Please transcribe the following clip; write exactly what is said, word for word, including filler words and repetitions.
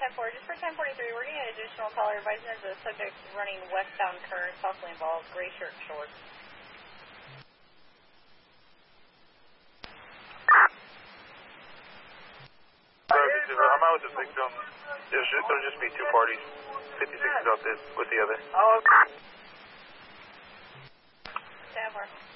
ten four, just for ten forty-three, we're getting an additional caller advising of the subject running westbound current, possibly involved gray shirt shorts. I'm out with the victim. There should there'll just be two parties. fifty-six is out there with the other. Oh, okay. ten four.